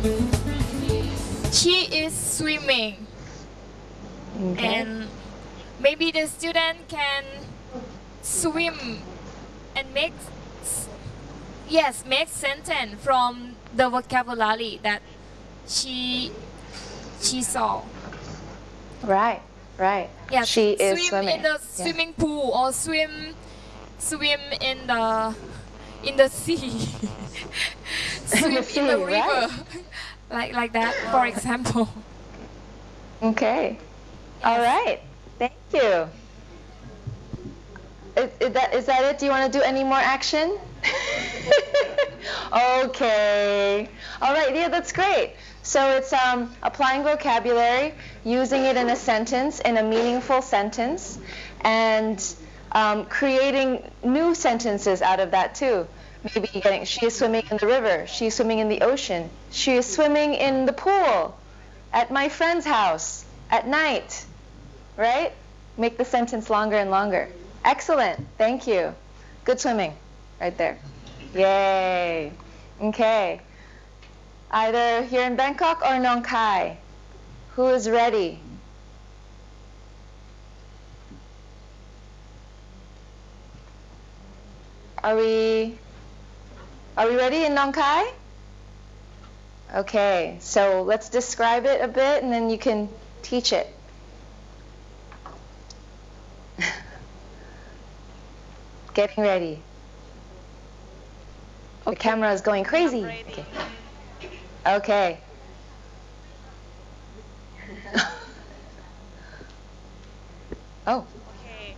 She is swimming. Okay. And maybe the student can swim and make, yes, make sentence from the vocabulary that she she saw. Right, right. Yes, She is swim in swimming. the Yeah. swimming pool or swim in the sea. In the Swim in the sea, right? river. Like that, for example. Okay. All Yes. right. Thank you. Is that it? Do you want to do any more action? Okay. All right. Yeah, that's great. So it's applying vocabulary, using it in a sentence, in a meaningful sentence, and creating new sentences out of that too. Maybe getting, she is swimming in the river. She is swimming in the ocean. She is swimming in the pool at my friend's house at night. Right? Make the sentence longer and longer. Excellent. Thank you. Good swimming. Right there. Yay. Okay. Either here in Bangkok or Nong Khai. Who is ready? Are we ready in Nong Khai? Okay. So let's describe it a bit and then you can teach it. Getting ready. The camera is going crazy. Okay. Okay. Oh. Okay.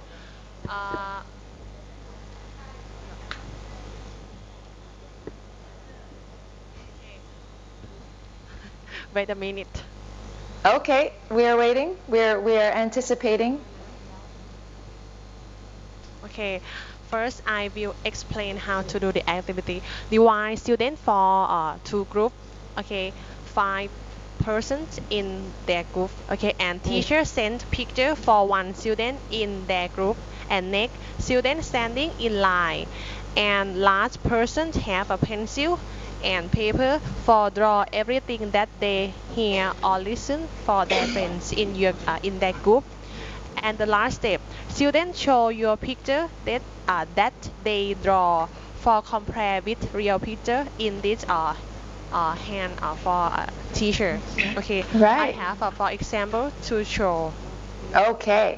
Wait a minute. Okay. We are waiting. We are anticipating. Okay. First, I will explain how to do the activity. Divide students for two groups. Okay, 5 persons in their group. Okay, and teacher send picture for one student in their group, and next student standing in line, and last person have a pencil and paper for draw everything that they hear or listen for their friends in their group. And the last step, students show your picture that they draw for compare with real picture in this hand for teacher. Okay, I Right. have for example to show. Okay.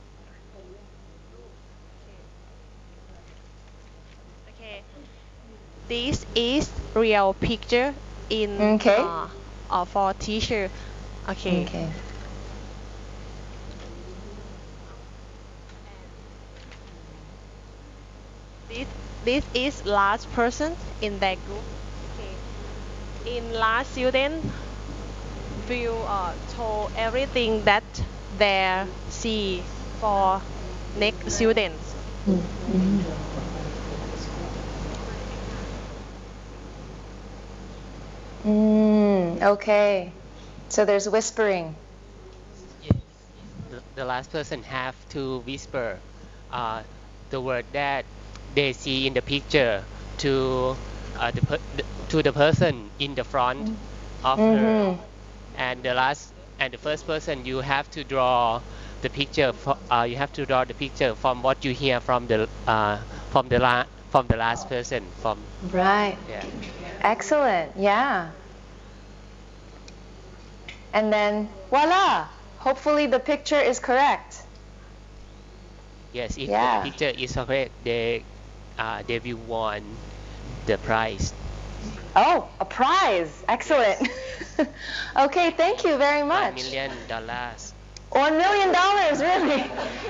Okay, this is real picture in Okay. for teacher. Okay. Okay. This is last person in that group. Okay. In last student will show everything that they see for next students. Okay. So there's whispering. Yes. The last person have to whisper the word that they see in the picture to to the person in the front of her, and the first person you have to draw the picture you have to draw the picture from what you hear from the last person from Right. yeah. Excellent. Yeah. And then voila. Hopefully the picture is correct. Yes, if Yeah. the picture is correct, they will won the prize. Oh, a prize. Excellent. Okay, thank you very $1 much. million. $1 million, really?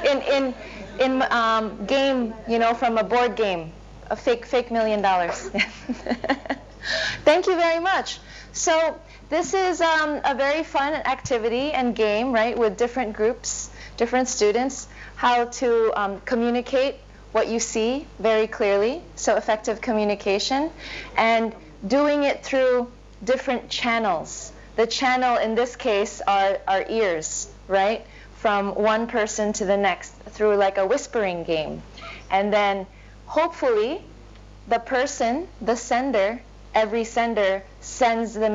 In game, from a board game, a fake $1 million. Thank you very much. So this is a very fun activity and game, right, with different groups, different students, how to communicate what you see very clearly, so effective communication, and doing it through different channels. The channel in this case are our ears, right, from one person to the next through like a whispering game. And then hopefully the person, the sender, every sender sends the